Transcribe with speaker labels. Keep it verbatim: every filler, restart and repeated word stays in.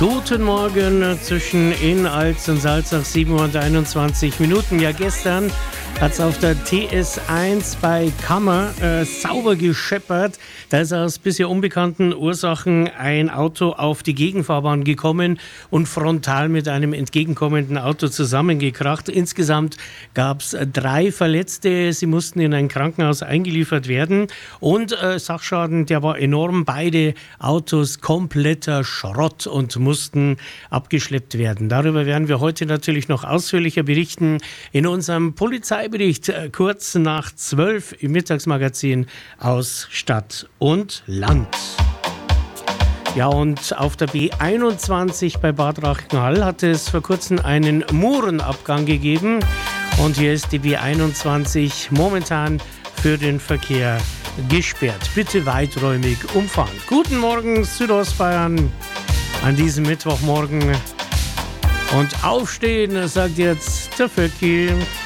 Speaker 1: Guten Morgen zwischen in Alz und Salzach, sieben Uhr einundzwanzig Minuten. Ja, gestern hat es auf der T S eins bei Kammer äh, sauber gescheppert. Da ist aus bisher unbekannten Ursachen ein Auto auf die Gegenfahrbahn gekommen und frontal mit einem entgegenkommenden Auto zusammengekracht. Insgesamt gab es drei Verletzte. Sie mussten in ein Krankenhaus eingeliefert werden. Und äh, Sachschaden, der war enorm. Beide Autos kompletter Schrott und mussten abgeschleppt werden. Darüber werden wir heute natürlich noch ausführlicher berichten in unserem Polizeibericht äh, kurz nach zwölf im Mittagsmagazin aus Stadt und Land. Ja, und auf der B einundzwanzig bei Bad Reichenhall hat es vor kurzem einen Murenabgang gegeben. Und hier ist die B einundzwanzig momentan für den Verkehr gesperrt. Bitte weiträumig umfahren. Guten Morgen, Südostbayern, an diesem Mittwochmorgen. Und aufstehen, sagt jetzt der Vöcki.